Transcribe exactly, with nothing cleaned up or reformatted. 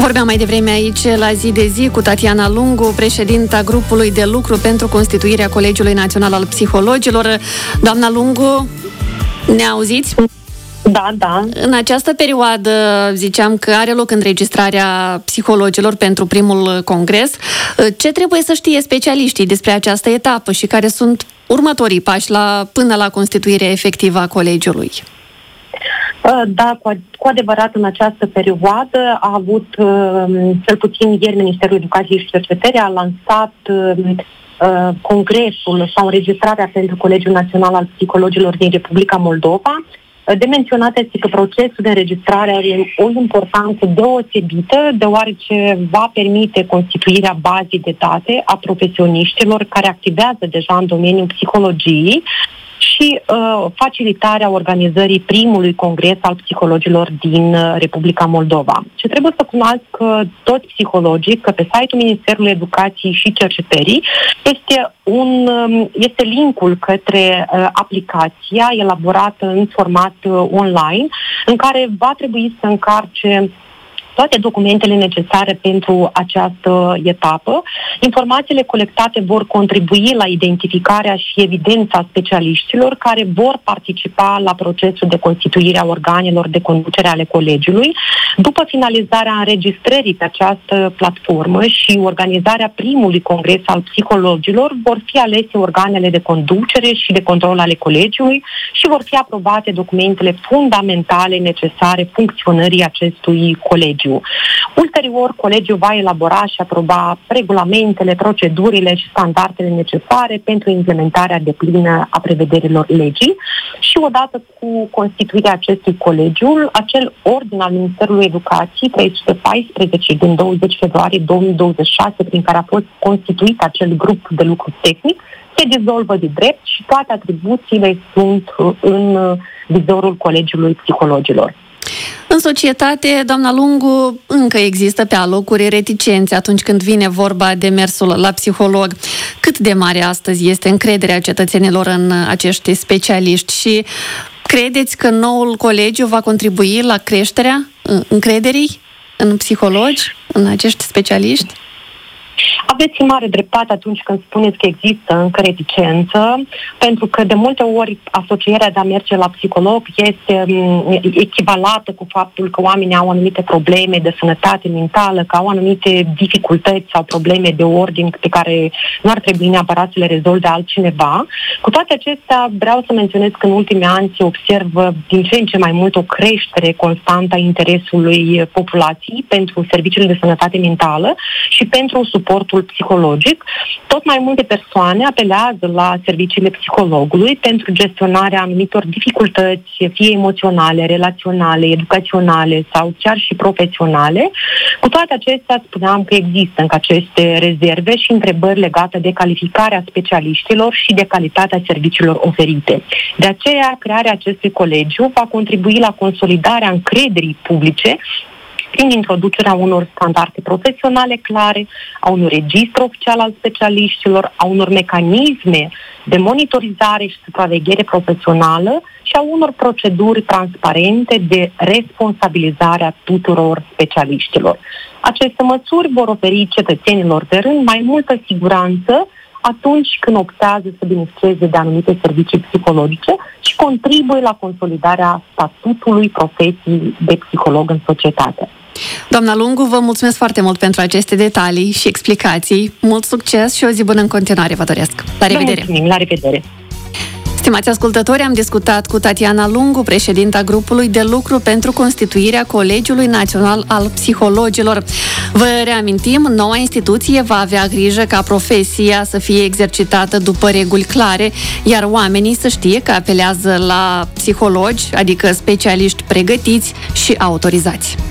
Vorbeam mai devreme aici la Zi de Zi cu Tatiana Lungu, președinta grupului de lucru pentru constituirea Colegiului Național al Psihologilor. Doamna Lungu, ne auziți? Da, da. În această perioadă ziceam că are loc înregistrarea psihologilor pentru primul congres. Ce trebuie să știe specialiștii despre această etapă și care sunt următorii pași la, până la constituirea efectivă a colegiului? Da, cu, cu adevărat în această perioadă a avut, cel puțin ieri, Ministerul Educației și Cercetării a lansat congresul sau înregistrarea pentru Colegiul Național al Psihologilor din Republica Moldova. De menționat este că procesul de înregistrare are o importanță deosebită, deoarece va permite constituirea bazei de date a profesioniștilor care activează deja în domeniul psihologiei și uh, facilitarea organizării primului congres al psihologilor din uh, Republica Moldova. Ce trebuie să cunoască toți psihologii, că pe site-ul Ministerului Educației și Cercetării este, un, um, este linkul către uh, aplicația elaborată în format uh, online, în care va trebui să încarce toate documentele necesare pentru această etapă. Informațiile colectate vor contribui la identificarea și evidența specialiștilor care vor participa la procesul de constituire a organelor de conducere ale colegiului. După finalizarea înregistrării pe această platformă și organizarea primului congres al psihologilor, vor fi alese organele de conducere și de control ale colegiului și vor fi aprobate documentele fundamentale necesare funcționării acestui colegiu. Ulterior, colegiul va elabora și aproba regulamentele, procedurile și standardele necesare pentru implementarea deplină a prevederilor legii și odată cu constituirea acestui colegiu, acel ordin al Ministerului Educației trei sute paisprezece din douăzeci februarie două mii douăzeci și șase, prin care a fost constituit acel grup de lucru tehnic, se dizolvă de drept și toate atribuțiile sunt în vizorul Colegiului Psihologilor. În societate, doamna Lungu, încă există pe alocuri reticențe atunci când vine vorba de mersul la psiholog. Cât de mare astăzi este încrederea cetățenilor în acești specialiști și credeți că noul colegiu va contribui la creșterea încrederii în psihologi, în acești specialiști? Aveți mare dreptate atunci când spuneți că există încă reticență, pentru că de multe ori asocierea de a merge la psiholog este echivalată cu faptul că oamenii au anumite probleme de sănătate mentală, că au anumite dificultăți sau probleme de ordin pe care nu ar trebui neapărat să le rezolve altcineva. Cu toate acestea, vreau să menționez că în ultimii ani se observă din ce în ce mai mult o creștere constantă a interesului populației pentru serviciile de sănătate mentală și pentru suportul psihologic. Tot mai multe persoane apelează la serviciile psihologului pentru gestionarea anumitor dificultăți, fie emoționale, relaționale, educaționale sau chiar și profesionale. Cu toate acestea, spuneam că există încă aceste rezerve și întrebări legate de calificarea specialiștilor și de calitatea serviciilor oferite. De aceea, crearea acestui colegiu va contribui la consolidarea încrederii publice prin introducerea unor standarde profesionale clare, a unui registru oficial al specialiștilor, a unor mecanisme de monitorizare și supraveghere profesională și a unor proceduri transparente de responsabilizare a tuturor specialiștilor. Aceste măsuri vor oferi cetățenilor de rând mai multă siguranță atunci când optează să beneficieze de anumite servicii psihologice și contribuie la consolidarea statutului profesiei de psiholog în societate. Doamna Lungu, vă mulțumesc foarte mult pentru aceste detalii și explicații. Mult succes și o zi bună în continuare vă doresc. La revedere! Mulțumim, la revedere! Stimați ascultători, am discutat cu Tatiana Lungu, președinta grupului de lucru pentru constituirea Colegiului Național al Psihologilor. Vă reamintim, noua instituție va avea grijă ca profesia să fie exercitată după reguli clare, iar oamenii să știe că apelează la psihologi, adică specialiști pregătiți și autorizați.